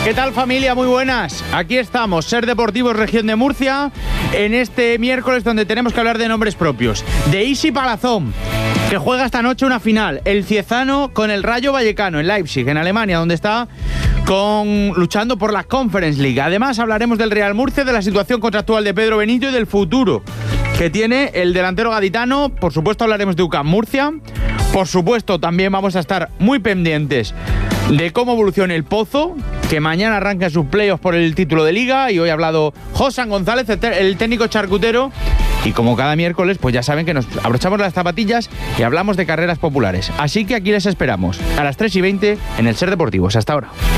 ¿Qué tal, familia? Muy buenas. Aquí estamos, Ser Deportivos Región de Murcia, en este miércoles donde tenemos que hablar de nombres propios. De Isi Palazón, que juega esta noche una final, el Ciezano con el Rayo Vallecano en Leipzig, en Alemania, donde está luchando por la Conference League. Además, hablaremos del Real Murcia, de la situación contractual de Pedro Benito y del futuro que tiene el delantero gaditano. Por supuesto, hablaremos de UCAM Murcia. Por supuesto, también vamos a estar muy pendientes de cómo evoluciona el Pozo, que mañana arranca sus playoffs por el título de Liga, y hoy ha hablado Josan González, el técnico charcutero. Y como cada miércoles, pues ya saben que nos abrochamos las zapatillas y hablamos de carreras populares. Así que aquí les esperamos, a las 3:20 en el Ser Deportivos. Hasta ahora.